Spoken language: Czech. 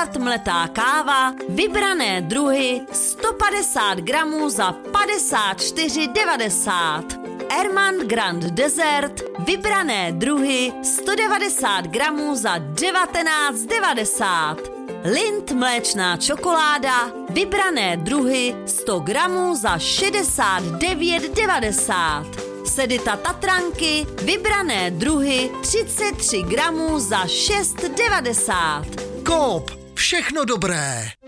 Standard mletá káva, vybrané druhy 150 gramů za 54,90. Erman Grand Dessert, vybrané druhy 190 gramů za 19,90. Lindt mléčná čokoláda, vybrané druhy 100 gramů za 69,90. Sedita Tatranky, vybrané druhy 33 gramů za 6,90. Coop, všechno dobré.